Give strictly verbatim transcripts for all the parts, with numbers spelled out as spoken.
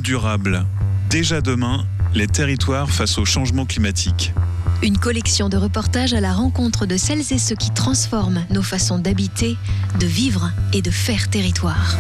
durable. Déjà demain, les territoires face au changement climatique. Une collection de reportages à la rencontre de celles et ceux qui transforment nos façons d'habiter, de vivre et de faire territoire.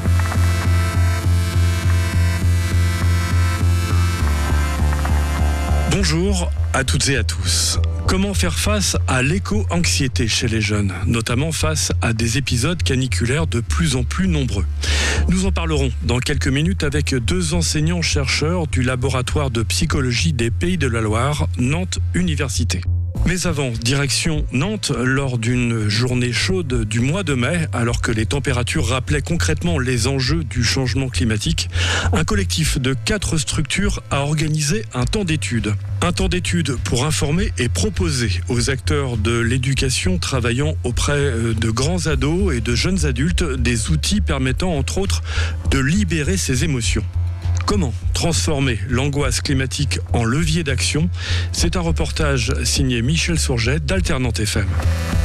Bonjour à toutes et à tous. Comment faire face à l'éco-anxiété chez les jeunes, notamment face à des épisodes caniculaires de plus en plus nombreux? Nous en parlerons dans quelques minutes avec deux enseignants-chercheurs du laboratoire de psychologie des Pays de la Loire, Nantes Université. Mais avant, direction Nantes, lors d'une journée chaude du mois de mai, alors que les températures rappelaient concrètement les enjeux du changement climatique, un collectif de quatre structures a organisé un temps d'étude. Un temps d'étude pour informer et proposer aux acteurs de l'éducation travaillant auprès de grands ados et de jeunes adultes des outils permettant entre autres de libérer ses émotions. Comment transformer l'angoisse climatique en levier d'action? C'est un reportage signé Michel Sourget d'Alternante F M.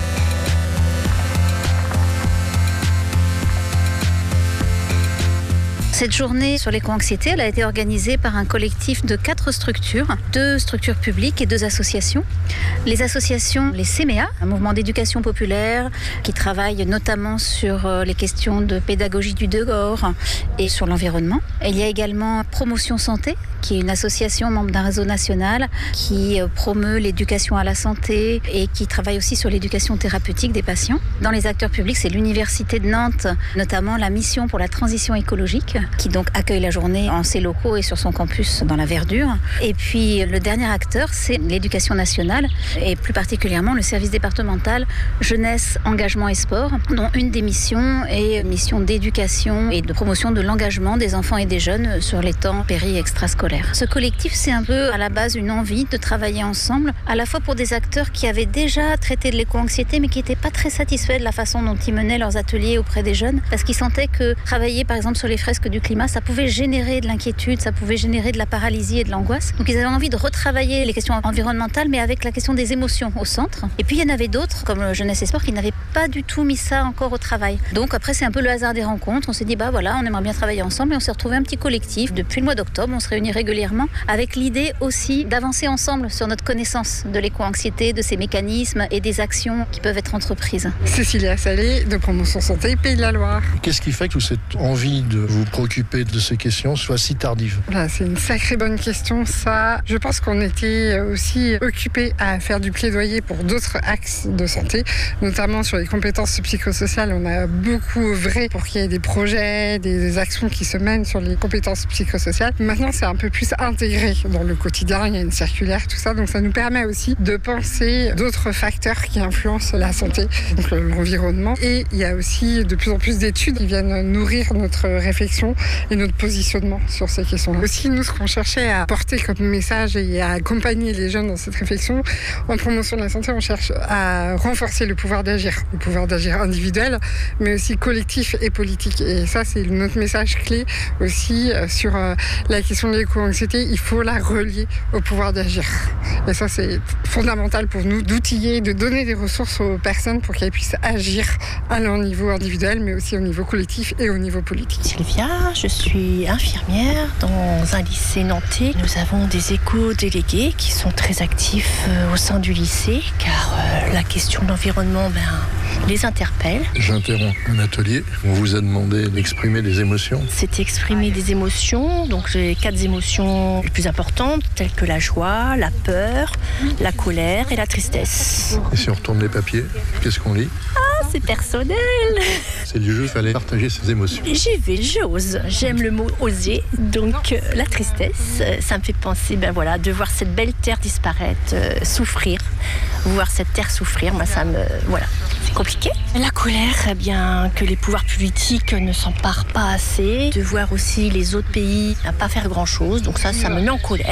Cette journée sur l'éco-anxiété, elle a été organisée par un collectif de quatre structures, deux structures publiques et deux associations. Les associations, les C M E A, un mouvement d'éducation populaire qui travaille notamment sur les questions de pédagogie du dehors et sur l'environnement. Il y a également Promotion Santé, qui est une association membre d'un réseau national qui promeut l'éducation à la santé et qui travaille aussi sur l'éducation thérapeutique des patients. Dans les acteurs publics, c'est l'Université de Nantes, notamment la mission pour la transition écologique, qui donc accueille la journée en ses locaux et sur son campus dans la Verdure. Et puis le dernier acteur, c'est l'éducation nationale et plus particulièrement le service départemental jeunesse, engagement et sport, dont une des missions est mission d'éducation et de promotion de l'engagement des enfants et des jeunes sur les temps péri et extrascolaires. Ce collectif, c'est un peu à la base une envie de travailler ensemble, à la fois pour des acteurs qui avaient déjà traité de l'éco-anxiété mais qui n'étaient pas très satisfaits de la façon dont ils menaient leurs ateliers auprès des jeunes, parce qu'ils sentaient que travailler par exemple sur les fresques du climat, ça pouvait générer de l'inquiétude, ça pouvait générer de la paralysie et de l'angoisse. Donc ils avaient envie de retravailler les questions environnementales mais avec la question des émotions au centre. Et puis il y en avait d'autres, comme Jeunesse et Sport, qui n'avaient pas du tout mis ça encore au travail. Donc après c'est un peu le hasard des rencontres, on s'est dit bah voilà, on aimerait bien travailler ensemble et on s'est retrouvé un petit collectif. Depuis le mois d'octobre, on se réunit régulièrement avec l'idée aussi d'avancer ensemble sur notre connaissance de l'éco-anxiété, de ses mécanismes et des actions qui peuvent être entreprises. Cécilia Salé de Promotion Santé Pays de la Loire. Qu'est-ce qui fait que cette envie de vous préoccuper de ces questions soit si tardive? Voilà, c'est une sacrée bonne question ça. Je pense qu'on était aussi occupés à faire du plaidoyer pour d'autres axes de santé, notamment sur les compétences psychosociales. On a beaucoup œuvré pour qu'il y ait des projets, des actions qui se mènent sur les compétences psychosociales. Maintenant, c'est un peu plus intégré dans le quotidien. Il y a une circulaire, tout ça. Donc, ça nous permet aussi de penser d'autres facteurs qui influencent la santé, donc l'environnement. Et il y a aussi de plus en plus d'études qui viennent nourrir notre réflexion et notre positionnement sur ces questions-là. Aussi, nous, ce qu'on cherchait à porter comme message et à accompagner les jeunes dans cette réflexion, en promotion de la santé, on cherche à renforcer le pouvoir d'agir, le pouvoir d'agir individuel, mais aussi collectif et politique. Et ça, c'est notre message clé aussi sur la question de l'éco-anxiété. Il faut la relier au pouvoir d'agir. Et ça, c'est fondamental pour nous d'outiller, de donner des ressources aux personnes pour qu'elles puissent agir à leur niveau individuel, mais aussi au niveau collectif et au niveau politique. Sylvia, je suis infirmière dans un lycée nantais. Nous avons des éco-délégués qui sont très actifs au sein du lycée, car la question de l'environnement ben, les interpelle. J'interromps un atelier. On vous a demandé d'exprimer des émotions. C'est exprimer des émotions, donc j'ai quatre émotions les plus importantes, telles que la joie, la peur, la colère et la tristesse. Et si on retourne les papiers, qu'est-ce qu'on lit? Ah, c'est personnel. C'est du jeu, il fallait partager ses émotions. J'y vais, j'ose. J'aime le mot oser. Donc euh, la tristesse, euh, ça me fait penser, ben voilà, de voir cette belle terre disparaître, euh, souffrir, voir cette terre souffrir. Moi, ça me, voilà, c'est compliqué. La colère, eh bien, que les pouvoirs politiques ne s'emparent pas assez, de voir aussi les autres pays ne pas faire grand-chose. Donc ça, ça me met en colère.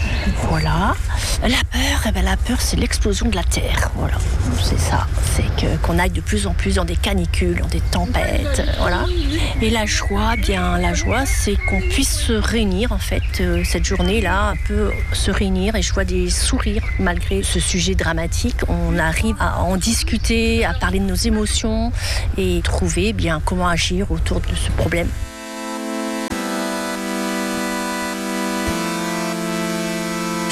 Voilà. La peur, eh ben, la peur, c'est l'explosion de la terre. Voilà, c'est ça. C'est que qu'on aille de plus en plus dans des canicules, dans des tempêtes. Voilà. Et la joie, bien, la joie, c'est qu'on puisse se réunir en fait euh, cette journée-là, un peu se réunir. Et je vois des sourires malgré ce sujet dramatique. On arrive à en discuter, à parler de nos émotions et trouver bien comment agir autour de ce problème.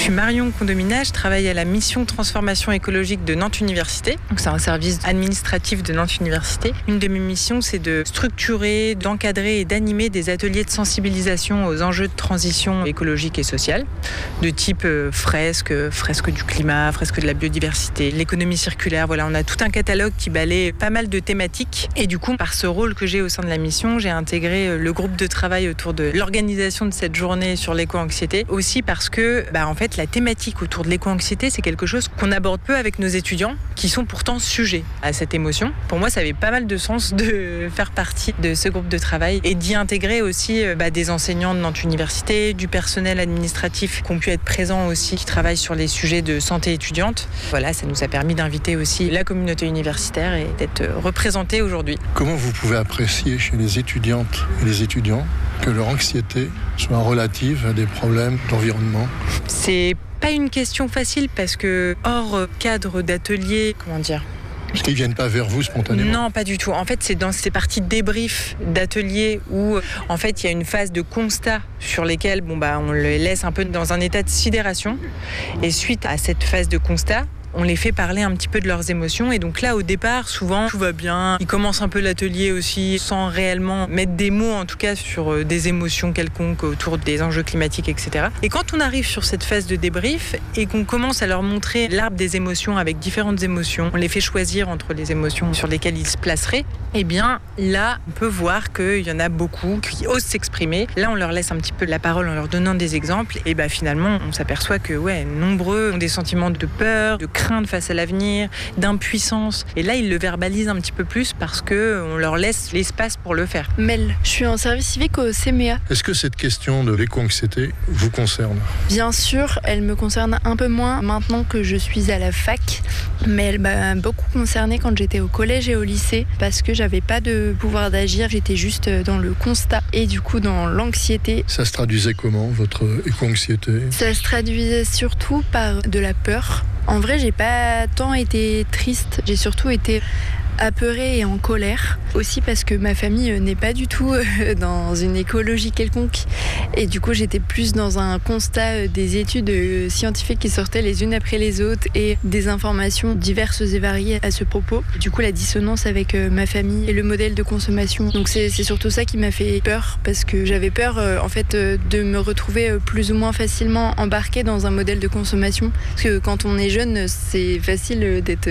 suis Marion Condomina, je travaille à la mission transformation écologique de Nantes Université. Donc c'est un service administratif de Nantes Université. Une de mes missions, c'est de structurer, d'encadrer et d'animer des ateliers de sensibilisation aux enjeux de transition écologique et sociale, de type euh, fresque, fresque du climat, fresque de la biodiversité, l'économie circulaire. Voilà, on a tout un catalogue qui balaie pas mal de thématiques. Et du coup, par ce rôle que j'ai au sein de la mission, j'ai intégré le groupe de travail autour de l'organisation de cette journée sur l'éco-anxiété. Aussi parce que, bah, en fait, la thématique autour de l'éco-anxiété, c'est quelque chose qu'on aborde peu avec nos étudiants, qui sont pourtant sujets à cette émotion. Pour moi, ça avait pas mal de sens de faire partie de ce groupe de travail et d'y intégrer aussi bah, des enseignants de Nantes Université, du personnel administratif qui ont pu être présents aussi, qui travaillent sur les sujets de santé étudiante. Voilà, ça nous a permis d'inviter aussi la communauté universitaire et d'être représentés aujourd'hui. Comment vous pouvez apprécier chez les étudiantes et les étudiants que leur anxiété soit relative à des problèmes d'environnement? C'est pas une question facile parce que hors cadre d'atelier, comment dire, parce qu'ils ne viennent pas vers vous spontanément? Non, pas du tout. En fait, c'est dans ces parties débrief d'atelier où, en fait, il y a une phase de constat sur lesquels bon, bah, on les laisse un peu dans un état de sidération. Et suite à cette phase de constat, on les fait parler un petit peu de leurs émotions. Et donc là, au départ, souvent, tout va bien. Ils commencent un peu l'atelier aussi sans réellement mettre des mots, en tout cas, sur des émotions quelconques autour des enjeux climatiques, et cetera. Et quand on arrive sur cette phase de débrief et qu'on commence à leur montrer l'arbre des émotions avec différentes émotions, on les fait choisir entre les émotions sur lesquelles ils se placeraient, eh bien, là, on peut voir qu'il y en a beaucoup qui osent s'exprimer. Là, on leur laisse un petit peu la parole en leur donnant des exemples. Et bah, finalement, on s'aperçoit que, ouais, nombreux ont des sentiments de peur, de crainte face à l'avenir, d'impuissance. Et là, ils le verbalisent un petit peu plus parce qu'on leur laisse l'espace pour le faire. Mel, je suis en service civique au C M E A. Est-ce que cette question de l'éco-anxiété vous concerne? Bien sûr, elle me concerne un peu moins maintenant que je suis à la fac, mais elle m'a beaucoup concernée quand j'étais au collège et au lycée parce que j'avais pas de pouvoir d'agir, j'étais juste dans le constat et du coup dans l'anxiété. Ça se traduisait comment, votre éco-anxiété? Ça se traduisait surtout par de la peur. En vrai, j'ai pas tant été triste, j'ai surtout été apeurée et en colère. Aussi parce que ma famille n'est pas du tout dans une écologie quelconque. Et du coup, j'étais plus dans un constat des études scientifiques qui sortaient les unes après les autres et des informations diverses et variées à ce propos. Du coup, la dissonance avec ma famille et le modèle de consommation. Donc c'est, c'est surtout ça qui m'a fait peur parce que j'avais peur en fait de me retrouver plus ou moins facilement embarquée dans un modèle de consommation. Parce que quand on est jeune, c'est facile d'être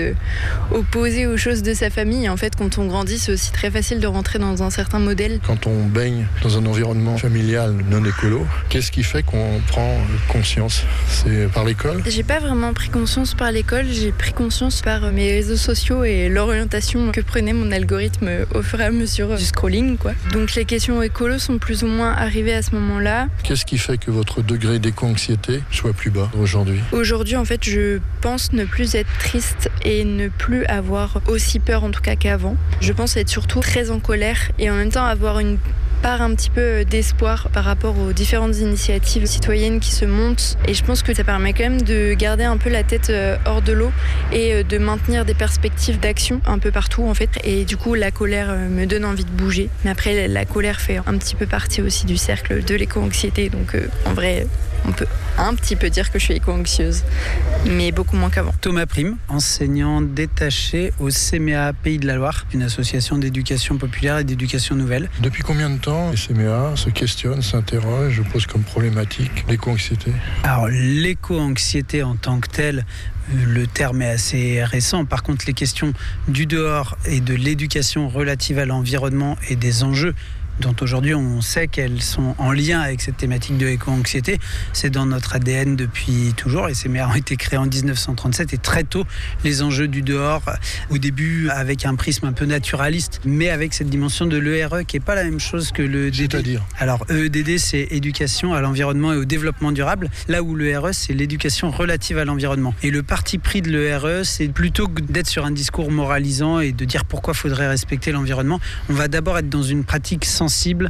opposé aux choses de sa famille. En fait, quand on grandit, c'est aussi très facile de rentrer dans un certain modèle. Quand on baigne dans un environnement familial non écolo, qu'est-ce qui fait qu'on prend conscience? C'est par l'école? J'ai pas vraiment pris conscience par l'école, j'ai pris conscience par mes réseaux sociaux et l'orientation que prenait mon algorithme au fur et à mesure du scrolling, quoi. Donc les questions écolo sont plus ou moins arrivées à ce moment-là. Qu'est-ce qui fait que votre degré d'éco-anxiété soit plus bas aujourd'hui? Aujourd'hui, en fait, je pense ne plus être triste et ne plus avoir aussi peur, en tout cas qu'avant. Je pense être surtout très en colère et en même temps avoir une part un petit peu d'espoir par rapport aux différentes initiatives citoyennes qui se montent. Et je pense que ça permet quand même de garder un peu la tête hors de l'eau et de maintenir des perspectives d'action un peu partout en fait. Et du coup, la colère me donne envie de bouger. Mais après, la colère fait un petit peu partie aussi du cercle de l'éco-anxiété. Donc en vrai, on peut un petit peu dire que je suis éco-anxieuse, mais beaucoup moins qu'avant. Thomas Prime, enseignant détaché au C M E A Pays de la Loire, une association d'éducation populaire et d'éducation nouvelle. Depuis combien de temps les C M E A se questionnent, s'interrogent, posent comme problématique l'éco-anxiété? Alors l'éco-anxiété en tant que telle, le terme est assez récent. Par contre, les questions du dehors et de l'éducation relative à l'environnement et des enjeux dont aujourd'hui on sait qu'elles sont en lien avec cette thématique de l'éco-anxiété. C'est dans notre A D N depuis toujours. Les C M E A ont été créés en dix-neuf cent trente-sept et très tôt, les enjeux du dehors, au début avec un prisme un peu naturaliste, mais avec cette dimension de l'E R E qui n'est pas la même chose que le D D. C'est-à-dire ? Alors E E D D, c'est éducation à l'environnement et au développement durable, là où l'E R E, c'est l'éducation relative à l'environnement. Et le parti pris de l'E R E, c'est plutôt que d'être sur un discours moralisant et de dire pourquoi il faudrait respecter l'environnement, on va d'abord être dans une pratique sensible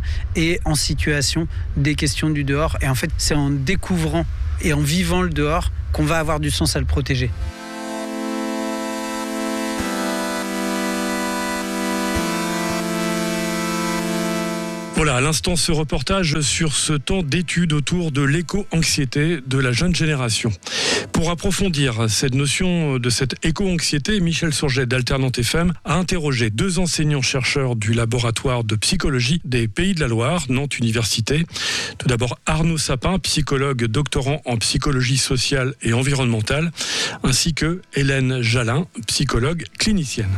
et en situation des questions du dehors. Et en fait, c'est en découvrant et en vivant le dehors qu'on va avoir du sens à le protéger. Voilà, à l'instant, ce reportage sur ce temps d'étude autour de l'éco-anxiété de la jeune génération. Pour approfondir cette notion de cette éco-anxiété, Michel Sourget d'Alternante F M a interrogé deux enseignants-chercheurs du laboratoire de psychologie des Pays de la Loire, Nantes Université. Tout d'abord Arnaud Sapin, psychologue doctorant en psychologie sociale et environnementale, ainsi que Hélène Jalin, psychologue clinicienne.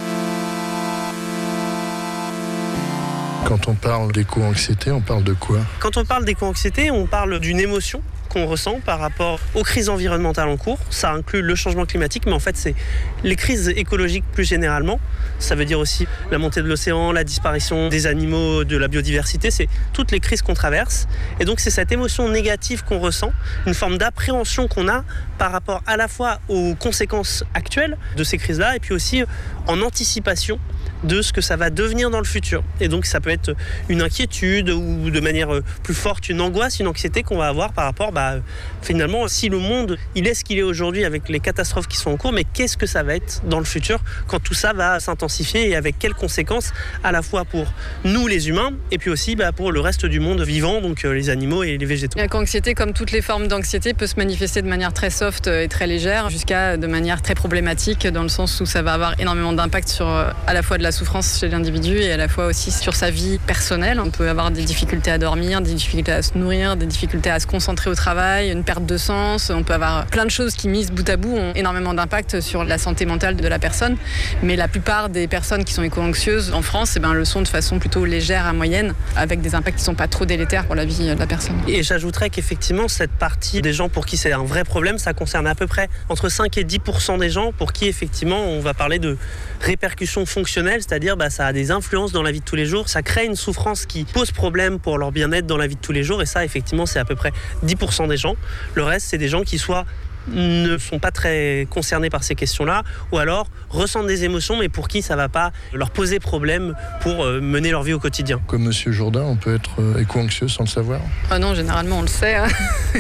Quand on parle d'éco-anxiété, on parle de quoi ? Quand on parle d'éco-anxiété, on parle d'une émotion qu'on ressent par rapport aux crises environnementales en cours. Ça inclut le changement climatique, mais en fait, c'est les crises écologiques plus généralement. Ça veut dire aussi la montée de l'océan, la disparition des animaux, de la biodiversité. C'est toutes les crises qu'on traverse. Et donc, c'est cette émotion négative qu'on ressent, une forme d'appréhension qu'on a par rapport à la fois aux conséquences actuelles de ces crises-là et puis aussi en anticipation de ce que ça va devenir dans le futur. Et donc ça peut être une inquiétude ou de manière plus forte une angoisse, une anxiété qu'on va avoir par rapport, bah, finalement, si le monde il est ce qu'il est aujourd'hui avec les catastrophes qui sont en cours, mais qu'est-ce que ça va être dans le futur quand tout ça va s'intensifier et avec quelles conséquences à la fois pour nous les humains et puis aussi bah, pour le reste du monde vivant, donc euh, les animaux et les végétaux. L'éco-anxiété, comme toutes les formes d'anxiété, peut se manifester de manière très soft et très légère jusqu'à de manière très problématique dans le sens où ça va avoir énormément d'impact sur euh, à la fois de la souffrance chez l'individu et à la fois aussi sur sa vie personnelle. On peut avoir des difficultés à dormir, des difficultés à se nourrir, des difficultés à se concentrer au travail, une perte de sens. On peut avoir plein de choses qui, mises bout à bout, ont énormément d'impact sur la santé mentale de la personne. Mais la plupart des personnes qui sont éco-anxieuses en France eh ben, le sont de façon plutôt légère à moyenne, avec des impacts qui ne sont pas trop délétères pour la vie de la personne. Et j'ajouterais qu'effectivement, cette partie des gens pour qui c'est un vrai problème, ça concerne à peu près entre cinq et dix pour cent des gens pour qui, effectivement, on va parler de répercussions fonctionnelles, c'est-à-dire bah, ça a des influences dans la vie de tous les jours, ça crée une souffrance qui pose problème pour leur bien-être dans la vie de tous les jours, et ça, effectivement, c'est à peu près dix pour cent des gens. Le reste, c'est des gens qui soit ne sont pas très concernés par ces questions-là, ou alors ressentent des émotions, mais pour qui ça ne va pas leur poser problème pour mener leur vie au quotidien. Comme Monsieur Jourdain, on peut être éco-anxieux sans le savoir ? Ah non, généralement on le sait. Hein.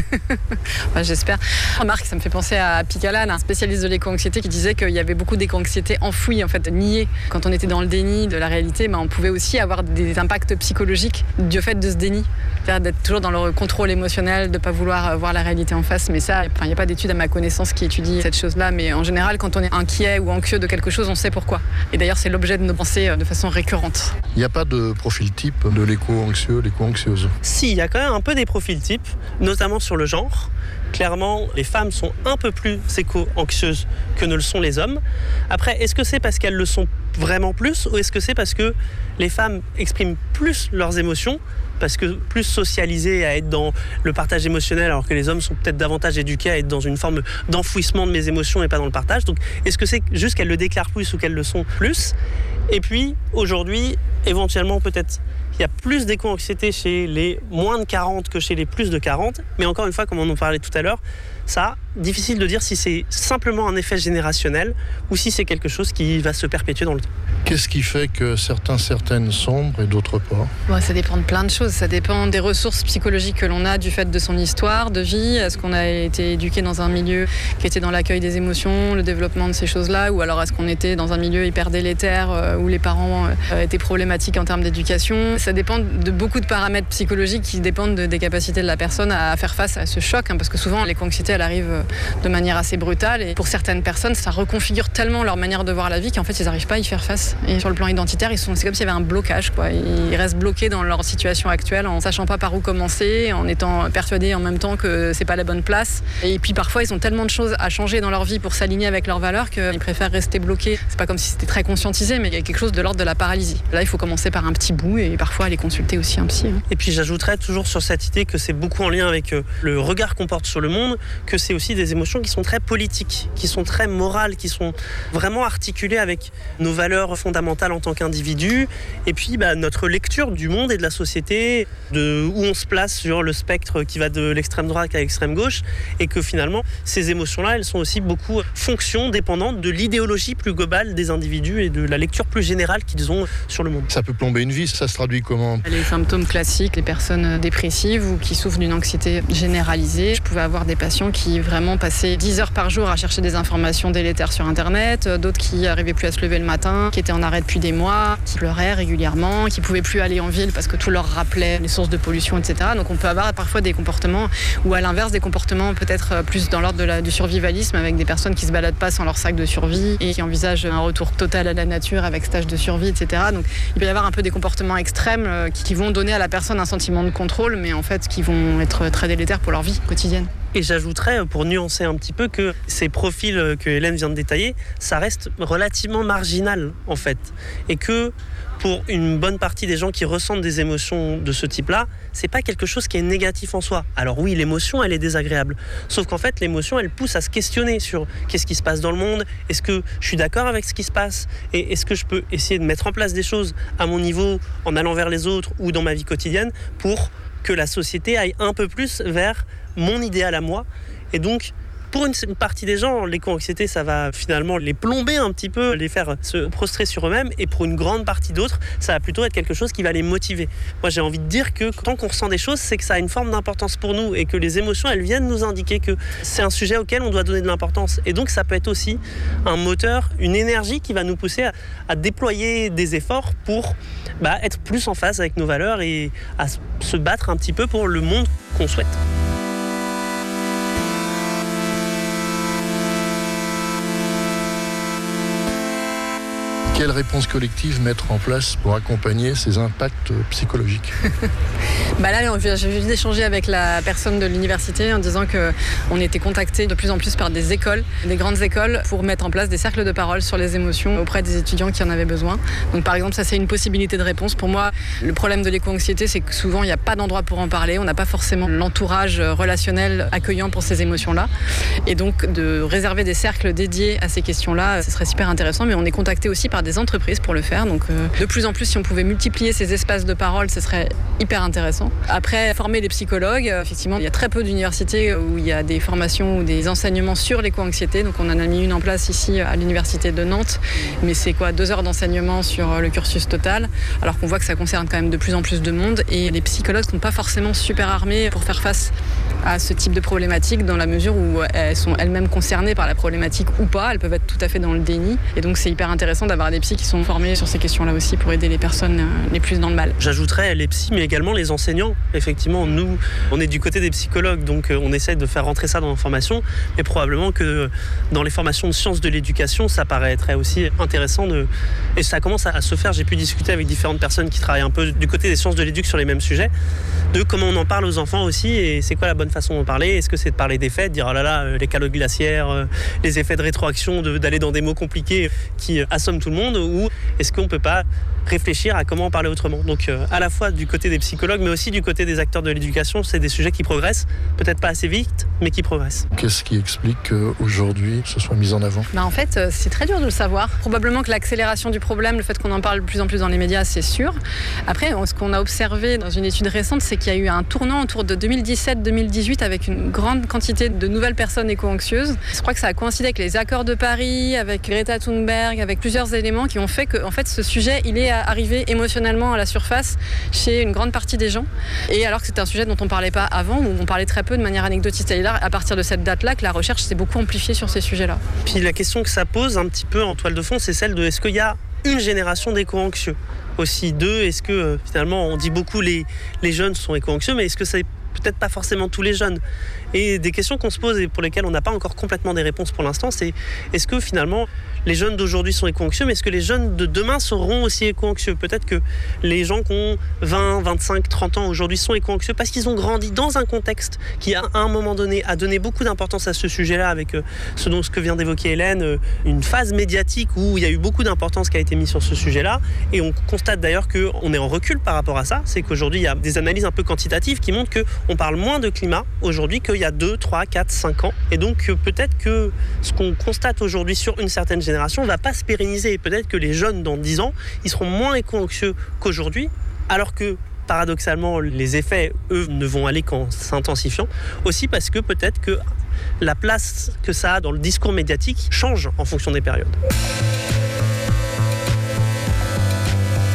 Enfin, j'espère. Remarque, ça me fait penser à Picalan, un spécialiste de l'éco-anxiété, qui disait qu'il y avait beaucoup d'éco-anxiété enfouie, en fait, niée. Quand on était dans le déni de la réalité, ben, on pouvait aussi avoir des impacts psychologiques du fait de ce déni. C'est-à-dire d'être toujours dans le contrôle émotionnel, de ne pas vouloir voir la réalité en face. Mais ça, il n'y a pas d'études à ma connaissance qui étudie cette chose-là. Mais en général, quand on est inquiet ou anxieux de quelque chose, on sait pourquoi. Et d'ailleurs, c'est l'objet de nos pensées de façon récurrente. Il n'y a pas de profil type de l'éco-anxieux, l'éco-anxieuse ? Si, il y a quand même un peu des profils types, notamment sur le genre. Clairement, les femmes sont un peu plus éco-anxieuses que ne le sont les hommes. Après, est-ce que c'est parce qu'elles le sont vraiment plus, ou est-ce que c'est parce que les femmes expriment plus leurs émotions, parce que plus socialisées à être dans le partage émotionnel, alors que les hommes sont peut-être davantage éduqués à être dans une forme d'enfouissement de mes émotions et pas dans le partage. Donc, est-ce que c'est juste qu'elles le déclarent plus ou qu'elles le sont plus ? Et puis, aujourd'hui, éventuellement, peut-être, il y a plus d'éco-anxiété chez les moins de quarante que chez les plus de quarante. Mais encore une fois, comme on en parlait tout à l'heure, ça, difficile de dire si c'est simplement un effet générationnel ou si c'est quelque chose qui va se perpétuer dans le temps. Qu'est-ce qui fait que certains, certaines sombrent et d'autres pas ? Bon, ça dépend de plein de choses. Ça dépend des ressources psychologiques que l'on a du fait de son histoire de vie. Est-ce qu'on a été éduqué dans un milieu qui était dans l'accueil des émotions, le développement de ces choses-là, ou alors est-ce qu'on était dans un milieu hyper délétère euh, où les parents euh, étaient problématiques en termes d'éducation ? Ça dépend de beaucoup de paramètres psychologiques qui dépendent de, des capacités de la personne à faire face à ce choc, hein, parce que souvent l'éco-anxiété elle arrive de manière assez brutale et pour certaines personnes ça reconfigure tellement leur manière de voir la vie qu'en fait ils n'arrivent pas à y faire face. Et sur le plan identitaire, ils sont, c'est comme s'il y avait un blocage, quoi. Ils restent bloqués dans leur situation actuelle en sachant pas par où commencer, en étant persuadés en même temps que c'est pas la bonne place. Et puis parfois ils ont tellement de choses à changer dans leur vie pour s'aligner avec leurs valeurs qu'ils préfèrent rester bloqués. C'est pas comme si c'était très conscientisé, mais il y a quelque chose de l'ordre de la paralysie. Là il faut commencer par un petit bout et parfois aller consulter aussi un psy. Hein. Et puis j'ajouterais toujours sur cette idée que c'est beaucoup en lien avec le regard qu'on porte sur le monde, que c'est aussi des émotions qui sont très politiques, qui sont très morales, qui sont vraiment articulées avec nos valeurs fondamentales en tant qu'individu, et puis bah, notre lecture du monde et de la société, de où on se place sur le spectre qui va de l'extrême droite à l'extrême gauche, et que finalement ces émotions-là, elles sont aussi beaucoup fonction dépendantes de l'idéologie plus globale des individus et de la lecture plus générale qu'ils ont sur le monde. Ça peut plomber une vie, ça se traduit traduit comment ? Les symptômes classiques, les personnes dépressives ou qui souffrent d'une anxiété généralisée. Je pouvais avoir des patients qui vraiment passaient dix heures par jour à chercher des informations délétères sur Internet, d'autres qui n'arrivaient plus à se lever le matin, qui étaient en arrêt depuis des mois, qui pleuraient régulièrement, qui ne pouvaient plus aller en ville parce que tout leur rappelait les sources de pollution, et cetera. Donc on peut avoir parfois des comportements, ou à l'inverse des comportements peut-être plus dans l'ordre de la, du survivalisme, avec des personnes qui ne se baladent pas sans leur sac de survie et qui envisagent un retour total à la nature avec stage de survie, et cetera. Donc il peut y avoir un peu des comportements extrêmes qui, qui vont donner à la personne un sentiment de contrôle, mais en fait qui vont être très délétères pour leur vie quotidienne. Et j'ajouterais, pour nuancer un petit peu, que ces profils que Hélène vient de détailler, ça reste relativement marginal en fait. Et que pour une bonne partie des gens qui ressentent des émotions de ce type-là, c'est pas quelque chose qui est négatif en soi. Alors oui, l'émotion, elle est désagréable. Sauf qu'en fait, l'émotion, elle pousse à se questionner sur qu'est-ce qui se passe dans le monde, est-ce que je suis d'accord avec ce qui se passe, et est-ce que je peux essayer de mettre en place des choses à mon niveau, en allant vers les autres ou dans ma vie quotidienne, pour que la société aille un peu plus vers mon idéal à moi. Et donc, pour une, une partie des gens, l'éco-anxiété, ça va finalement les plomber un petit peu, les faire se prostrer sur eux-mêmes. Et pour une grande partie d'autres, ça va plutôt être quelque chose qui va les motiver. Moi, j'ai envie de dire que tant qu'on ressent des choses, c'est que ça a une forme d'importance pour nous et que les émotions, elles viennent nous indiquer que c'est un sujet auquel on doit donner de l'importance. Et donc, ça peut être aussi un moteur, une énergie qui va nous pousser à, à déployer des efforts pour bah, être plus en phase avec nos valeurs et à se battre un petit peu pour le monde qu'on souhaite. Quelle réponse collective mettre en place pour accompagner ces impacts psychologiques ? Bah là, j'ai juste échangé avec la personne de l'université en disant qu'on était contacté de plus en plus par des écoles, des grandes écoles, pour mettre en place des cercles de parole sur les émotions auprès des étudiants qui en avaient besoin. Donc par exemple, ça c'est une possibilité de réponse. Pour moi, le problème de l'éco-anxiété, c'est que souvent il n'y a pas d'endroit pour en parler. On n'a pas forcément l'entourage relationnel accueillant pour ces émotions-là. Et donc de réserver des cercles dédiés à ces questions-là, ce serait super intéressant. Mais on est contacté aussi par des entreprises pour le faire. Donc euh, de plus en plus, si on pouvait multiplier ces espaces de parole, ce serait hyper intéressant. Après, former les psychologues, euh, effectivement, il y a très peu d'universités où il y a des formations ou des enseignements sur l'éco-anxiété. Donc on en a mis une en place ici à l'université de Nantes. Mais c'est quoi, deux heures d'enseignement sur le cursus total, alors qu'on voit que ça concerne quand même de plus en plus de monde. Et les psychologues ne sont pas forcément super armés pour faire face à ce type de problématique, dans la mesure où elles sont elles-mêmes concernées par la problématique ou pas. Elles peuvent être tout à fait dans le déni. Et donc c'est hyper intéressant d'avoir des psys qui sont formés sur ces questions-là aussi pour aider les personnes les plus dans le mal. J'ajouterais les psys, mais également les enseignants. Effectivement, nous, on est du côté des psychologues, donc on essaie de faire rentrer ça dans nos formations, mais probablement que dans les formations de sciences de l'éducation, ça paraîtrait aussi intéressant de... Et ça commence à se faire. J'ai pu discuter avec différentes personnes qui travaillent un peu du côté des sciences de l'éduc sur les mêmes sujets, de comment on en parle aux enfants aussi, et c'est quoi la bonne façon d'en parler. Est-ce que c'est de parler des faits, de dire oh là là, les calottes glaciaires, les effets de rétroaction, de, d'aller dans des mots compliqués qui assomment tout le monde, ou est-ce qu'on peut pas réfléchir à comment en parler autrement. Donc euh, à la fois du côté des psychologues, mais aussi du côté des acteurs de l'éducation, c'est des sujets qui progressent, peut-être pas assez vite, mais qui progressent. Qu'est-ce qui explique qu'aujourd'hui ce soit mis en avant ? Bah en fait, c'est très dur de le savoir. Probablement que l'accélération du problème, le fait qu'on en parle de plus en plus dans les médias, c'est sûr. Après, ce qu'on a observé dans une étude récente, c'est qu'il y a eu un tournant autour de deux mille dix-sept deux mille dix-huit avec une grande quantité de nouvelles personnes éco-anxieuses. Je crois que ça a coïncidé avec les accords de Paris, avec Greta Thunberg, avec plusieurs éléments qui ont fait que en fait, ce sujet, il est arrivé émotionnellement à la surface chez une grande partie des gens. Et alors que c'était un sujet dont on ne parlait pas avant, où on parlait très peu de manière anecdotique. C'est à partir de cette date-là que la recherche s'est beaucoup amplifiée sur ces sujets-là. Puis la question que ça pose un petit peu en toile de fond, c'est celle de est-ce qu'il y a une génération d'éco-anxieux ? Aussi deux, est-ce que euh, finalement on dit beaucoup les, les jeunes sont éco-anxieux, mais est-ce que c'est peut-être pas forcément tous les jeunes ? Et des questions qu'on se pose et pour lesquelles on n'a pas encore complètement des réponses pour l'instant, c'est est-ce que finalement les jeunes d'aujourd'hui sont éco-anxieux, mais est-ce que les jeunes de demain seront aussi éco-anxieux ? Peut-être que les gens qui ont vingt, vingt-cinq, trente ans aujourd'hui sont éco-anxieux parce qu'ils ont grandi dans un contexte qui, à un moment donné, a donné beaucoup d'importance à ce sujet-là, avec ce, dont, ce que vient d'évoquer Hélène, une phase médiatique où il y a eu beaucoup d'importance qui a été mise sur ce sujet-là. Et on constate d'ailleurs qu'on est en recul par rapport à ça. C'est qu'aujourd'hui, il y a des analyses un peu quantitatives qui montrent qu'on parle moins de climat aujourd'hui qu'il y a deux, trois, quatre, cinq ans. Et donc, peut-être que ce qu'on constate aujourd'hui sur une certaine génération ne va pas se pérenniser. Peut-être que les jeunes, dans dix ans, ils seront moins éco-anxieux qu'aujourd'hui, alors que paradoxalement, les effets, eux, ne vont aller qu'en s'intensifiant. Aussi parce que peut-être que la place que ça a dans le discours médiatique change en fonction des périodes.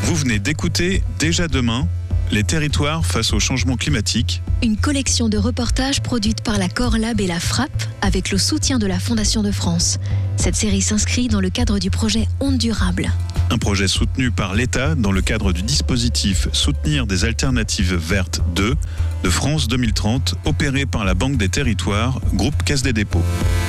Vous venez d'écouter Déjà demain, les territoires face au changement climatique. Une collection de reportages produite par la Corlab et la Frapp avec le soutien de la Fondation de France. Cette série s'inscrit dans le cadre du projet Ondes Durables. Un projet soutenu par l'État dans le cadre du dispositif Soutenir des alternatives vertes deux de France deux mille trente, opéré par la Banque des Territoires, groupe Caisse des Dépôts.